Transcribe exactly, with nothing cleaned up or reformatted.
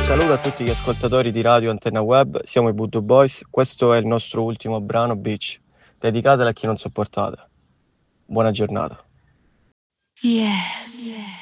saluto a tutti gli ascoltatori di Radio Antenna Web, siamo i Voodoo Boys, questo è il nostro ultimo brano Beach, dedicatelo a chi non sopportate. Buona giornata. Yes.